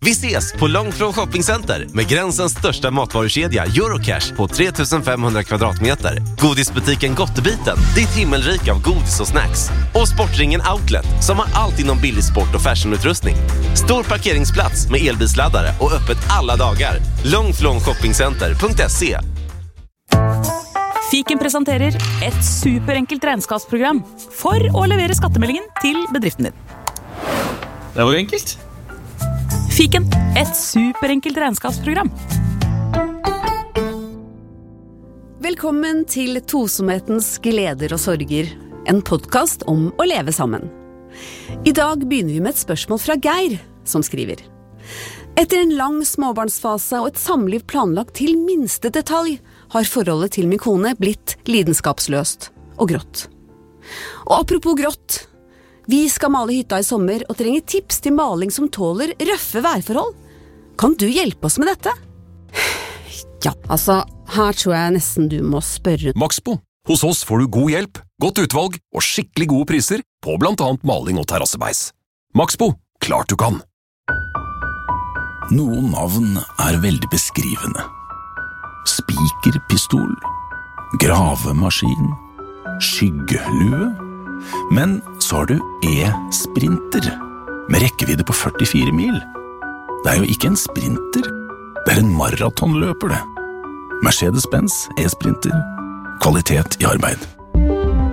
Vi ses på Långflon Shoppingcenter med gränsens största matvarukedja Eurocash på 3500 kvadratmeter. Godisbutiken Gottebiten, ditt himmelrik av godis och snacks. Och Sportringen Outlet som har allt inom billig sport och fashionutrustning. Stor parkeringsplats med elbilsladdare och öppet alla dagar. Långflonshoppingcenter.se. Fiken presenterer et superenkelt regnskapsprogram for å levere skattemeldingen til bedriften din. Det var enkelt. Fiken, et superenkelt regnskapsprogram. Velkommen til Tosomhetens gleder og sorger, en podcast om å leve sammen. I dag begynner vi med et spørsmål fra Geir, som skriver: Etter en lang småbarnsfase og et samliv planlagt til minste detalj, har forholdet til min kone blitt lidenskapsløst og grått. Og apropos grått, vi skal male hytta i sommer og trenger tips til maling som tåler røffe værforhold. Kan du hjelpe oss med dette? Ja, altså, her tror jeg nesten du må spørre. Maxbo. Hos oss får du god hjelp, godt utvalg og skikkelig gode priser på blant annet maling og terrassebeis. Maxbo, klart du kan. Noen navn er veldig beskrivende. Spikerpistol, gravemaskin, skyggelue. Men så har du e-sprinter, med rekkevidde på 44 mil. Det er jo ikke en sprinter, det er en maratonløper det. Mercedes-Benz e-sprinter, kvalitet i arbeid.